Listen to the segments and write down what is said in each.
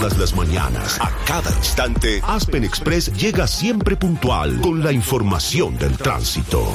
Todas las mañanas, a cada instante, Aspen Express llega siempre puntual con la información del tránsito.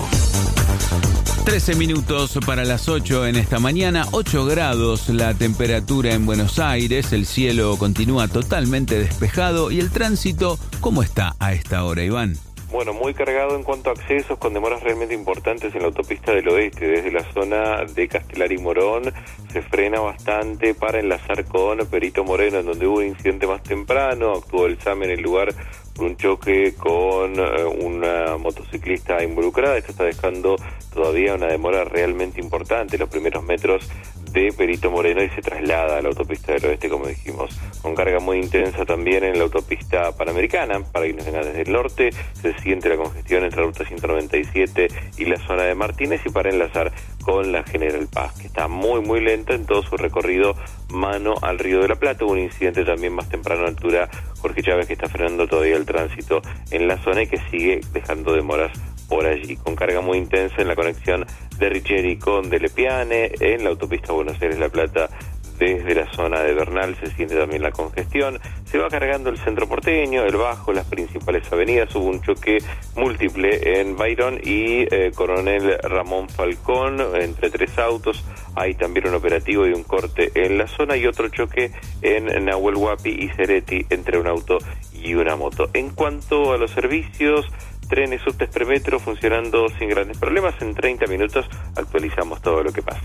13 minutos para las 8 en esta mañana, 8 grados la temperatura en Buenos Aires, el cielo continúa totalmente despejado y el tránsito, ¿cómo está a esta hora, Iván? Bueno, muy cargado en cuanto a accesos, con demoras realmente importantes en la autopista del oeste. Desde la zona de Castelar y Morón se frena bastante para enlazar con Perito Moreno, en donde hubo un incidente más temprano. Actuó el SAM en el lugar por un choque con una motociclista involucrada. Esto está dejando todavía una demora realmente importante, los primeros metros de Perito Moreno, y se traslada a la autopista del oeste, como dijimos, con carga muy intensa también en la autopista Panamericana. Para quienes vengan desde el norte, se siente la congestión entre la ruta 197 y la zona de Martínez, y para enlazar con la General Paz, que está muy lenta en todo su recorrido mano al Río de la Plata. Hubo un incidente también más temprano a la altura Jorge Chávez, que está frenando todavía el tránsito en la zona y que sigue dejando demoras por allí, con carga muy intensa en la conexión de Richeri con De Lepiane, en la autopista Buenos Aires-La Plata. Desde la zona de Bernal se siente también la congestión. Se va cargando el centro porteño, el Bajo, las principales avenidas. Hubo un choque múltiple en Bayrón y Coronel Ramón Falcón, entre 3 autos. Hay también un operativo y un corte en la zona, y otro choque en Nahuel Huapi y Cereti, entre un auto y una moto. En cuanto a los servicios, trenes, subtes, premetro funcionando sin grandes problemas. En 30 minutos actualizamos todo lo que pase.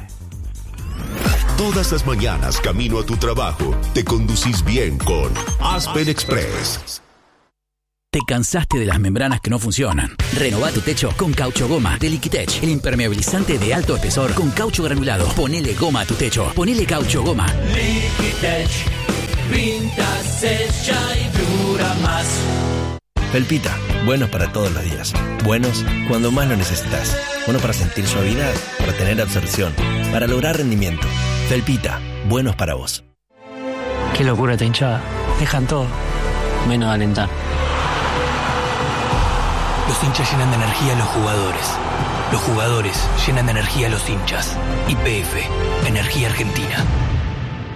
Todas las mañanas, camino a tu trabajo, te conducís bien con Aspen Express. ¿Te cansaste de las membranas que no funcionan? Renová tu techo con Caucho Goma de Liquitech, el impermeabilizante de alto espesor con caucho granulado. Ponele goma a tu techo. Ponele Caucho Goma. Liquitech, pinta, sella y dura más. Felpita, buenos para todos los días. Buenos cuando más lo necesitas. Buenos para sentir suavidad, para tener absorción, para lograr rendimiento. Felpita, buenos para vos. Qué locura esta hinchada. Dejan todo, menos alentar. Los hinchas llenan de energía a los jugadores. Los jugadores llenan de energía a los hinchas. YPF, Energía Argentina.